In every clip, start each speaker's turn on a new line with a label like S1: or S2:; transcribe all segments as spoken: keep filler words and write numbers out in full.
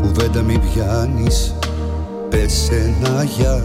S1: κουβέντα μη πιάνεις, πες ένα γεια.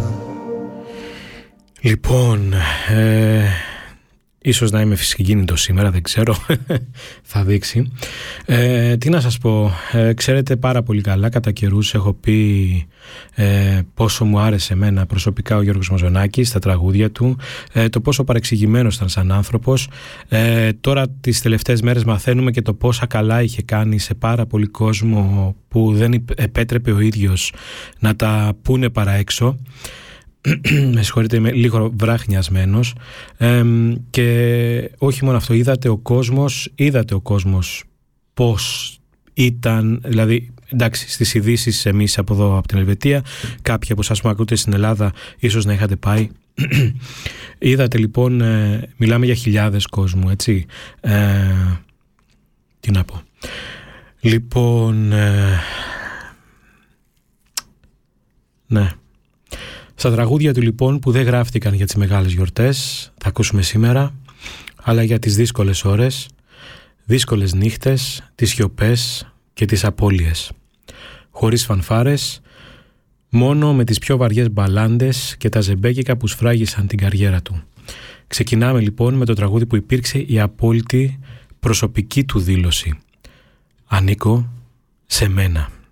S2: Λοιπόν, ε, ίσως να είμαι φυσικίνητος σήμερα, δεν ξέρω, θα δείξει. Ε, τι να σας πω, ε, ξέρετε πάρα πολύ καλά, κατά καιρούς έχω πει ε, πόσο μου άρεσε εμένα προσωπικά ο Γιώργος Μαζονάκης, τα τραγούδια του, ε, το πόσο παρεξηγημένος ήταν σαν άνθρωπος. Ε, τώρα τις τελευταίες μέρες μαθαίνουμε και το πόσα καλά είχε κάνει σε πάρα πολύ κόσμο που δεν επέτρεπε ο ίδιος να τα πούνε παρά έξω. Με συγχωρείτε, είμαι λίγο βράχνιασμένος, ε, και όχι μόνο αυτό, είδατε ο κόσμος, είδατε ο κόσμος πώς ήταν, δηλαδή εντάξει στις ειδήσεις εμείς από εδώ από την Ελβετία, κάποιοι από εσάς που ακούτε στην Ελλάδα ίσως να είχατε πάει. Είδατε λοιπόν, ε, μιλάμε για χιλιάδες κόσμου, έτσι, ε, τι να πω, λοιπόν, ε, ναι. Στα τραγούδια του λοιπόν που δεν γράφτηκαν για τις μεγάλες γιορτές, θα ακούσουμε σήμερα, αλλά για τις δύσκολες ώρες, δύσκολες νύχτες, τις σιωπές και τις απώλειες. Χωρίς φανφάρες, μόνο με τις πιο βαριές μπαλάντες και τα ζεμπέκικα που σφράγισαν την καριέρα του. Ξεκινάμε λοιπόν με το τραγούδι που υπήρξε η απόλυτη προσωπική του δήλωση. Ανήκω σε μένα.